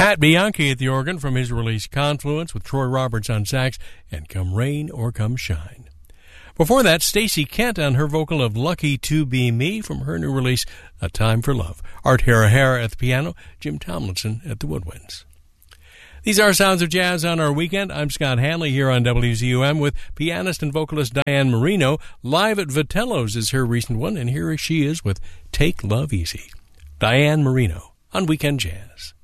Pat Bianchi at the organ from his release Confluence with Troy Roberts on sax and Come Rain or Come Shine. Before that, Stacey Kent on her vocal of Lucky to Be Me from her new release A Time for Love. Art Harahara at the piano, Jim Tomlinson at the woodwinds. These are Sounds of Jazz on our weekend. I'm Scott Hanley here on WZUM with pianist and vocalist Diane Marino. Live at Vitello's is her recent one, and here she is with Take Love Easy. Diane Marino on Weekend Jazz.